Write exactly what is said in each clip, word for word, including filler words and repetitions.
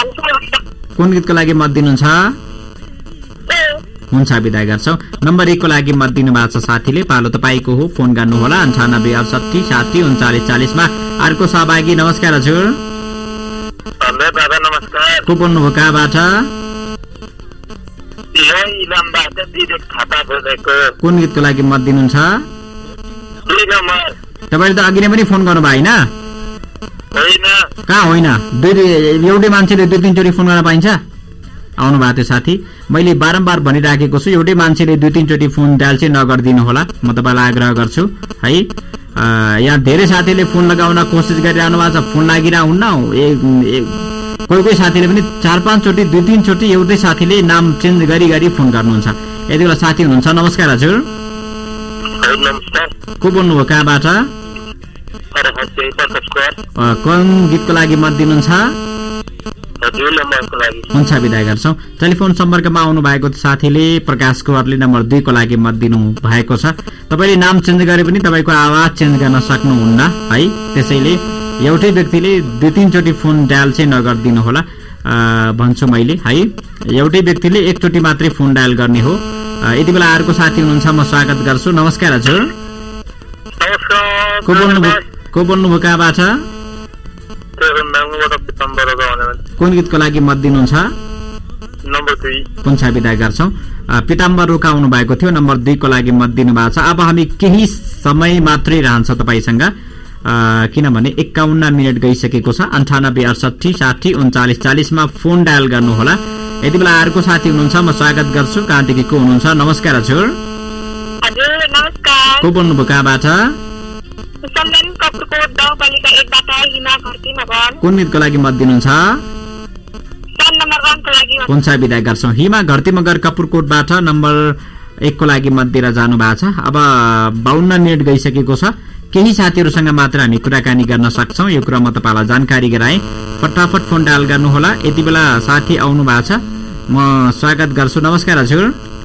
कुन गीतको लागि मत दिनुहुन्छ? हुन्छ बिदा गर्छौँ। नम्बर एकको लागि मत दिनु भएको छ साथीले। पालो तपाईँको हो, फोन गर्नुहोला अन्ठानब्बे अडसठी साठी उन्चालिस चालिसमा। अर्को सहभागी नमस्कार हजुर। को बोल्नुभयो कहाँबाट? कुन गीतको लागि मत दिनुहुन्छ? तपाईँले त अघि नै पनि फोन गर्नुभयो होइन? कहाँ होइन, दुई एउटै मान्छेले दुई तिनचोटि फोन गर्न पाइन्छ? आउनु भएको थियो साथी। मैले बारम्बार भनिराखेको छु, एउटै मान्छेले दुई तिनचोटि फोन डायल चाहिँ नगरिदिनु होला, म तपाईँलाई आग्रह गर्छु है। यहाँ धेरै साथीले फोन लगाउन कोसिस गरिरहनु भएको छ, फोन लागिरहन्न। कोही कोही साथीले पनि चार पाँचचोटि दुई तिनचोटि एउटै साथीले नाम चेन्ज गरी गरी फोन गर्नुहुन्छ। यति बेला साथी हुनुहुन्छ? नमस्कार हजुर। को बोल्नुभयो कहाँबाट? कुन गीतको लागि मत दिनुहुन्छ? हुन्छ बिदा गर्छौँ। टेलिफोन सम्पर्कमा आउनु भएको साथीले प्रकाश कुमारले नम्बर दुईको लागि मत दिनु भएको छ। तपाईँले नाम चेन्ज गरे पनि तपाईँको आवाज चेन्ज गर्न सक्नुहुन्न है, त्यसैले एउटै व्यक्तिले दुई तिनचोटि फोन डायल चाहिँ नगरिदिनु होला भन्छु मैले है। एउटै व्यक्तिले एकचोटि मात्रै फोन डायल गर्ने हो। यति बेला अर्को साथी हुनुहुन्छ, म स्वागत गर्छु। नमस्कार हजुर। को बोल्नुभयो को बोल्नुभयो कहाँबाट? कुन गीतको लागि मत दिनुहुन्छ? हुन्छ बिदा गर्छौँ। पिताम्बर रोका आउनु भएको थियो, नम्बर दुईको लागि मत दिनु भएको छ। अब हामी केही समय मात्रै रहन्छ तपाईँसँग, किनभने एकाउन्न मिनट गइसकेको छ। अन्ठानब्बे अडसठी साठी उन्चालिस चालिसमा फोन डायल गर्नुहोला। यति बेला अर्को साथी हुनुहुन्छ, म स्वागत गर्छु। कहाँदेखि को हुनुहुन्छ? नमस्कार हजुर। को बोल्नुभयो कहाँबाट? कुन गीतको लागि मत दिनुहुन्छ? हुन्छ बिदा गर्छौँ। हिमा घरती मगर कपुरकोटबाट नम्बर एकको लागि मत दिएर जानु भएको छ। अब बाहन्न मिनट गइसकेको छ, केही साथीहरूसँग मात्र हामी कुराकानी गर्न सक्छौँ। यो कुरा म तपाईँलाई जानकारी गराएँ। फटाफट फोन डायल गर्नुहोला। यति बेला साथी आउनु भएको छ, म स्वागत गर्छु। नमस्कार हजुर।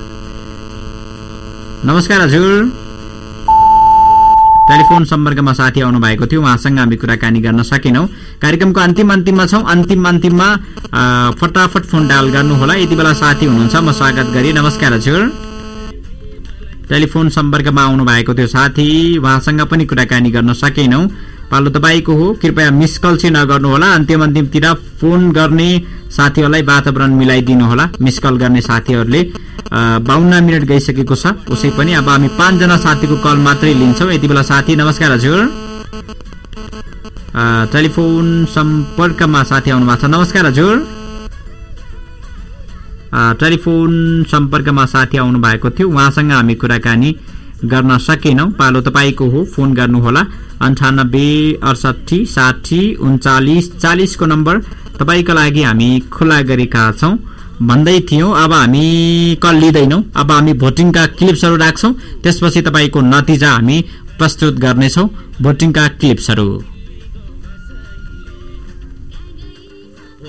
नमस्कार हजुर। टेलिफोन सम्पर्कमा साथी आउनु भएको थियो, उहाँसँग हामी कुराकानी गर्न सकेनौँ। कार्यक्रमको अन्तिम अन्तिममा छौँ। अन्तिम अन्तिममा फटाफट फोन डायल गर्नुहोला। यति बेला साथी हुनुहुन्छ, म स्वागत गरेँ। नमस्कार हजुर। टेलिफोन सम्पर्कमा आउनु भएको थियो साथी, उहाँसँग पनि कुराकानी गर्न सकेनौँ। पालो तपाईँको हो, कृपया मिस कल चाहिँ नगर्नुहोला। अन्तिम अन्तिमतिर फोन गर्ने साथीहरूलाई वातावरण मिलाइदिनु होला। मिस कल गर्ने साथीहरूले बाहन्न मिनट गइसकेको छ, उसै पनि अब हामी पाँचजना साथीको कल मात्रै लिन्छौँ। यति बेला साथी नमस्कार हजुर। टेलिफोन सम्पर्कमा साथी आउनु भएको छ। नमस्कार हजुर। टेलिफोन सम्पर्कमा साथी आउनु भएको थियो, उहाँसँग हामी कुराकानी गर्न सकेनौँ। पालो तपाईँको हो, फोन गर्नुहोला। अन्ठानब्बे अडसठी साठी उन्चालिस चालिसको नम्बर तपाईँको लागि हामी खुला गरेका छौँ भन्दै थियौँ। अब हामी कल लिँदैनौँ, अब हामी भोटिङका क्लिप्सहरू राख्छौँ। त्यसपछि तपाईँको नतिजा हामी प्रस्तुत गर्नेछौँ। भोटिङका क्लिप्सहरू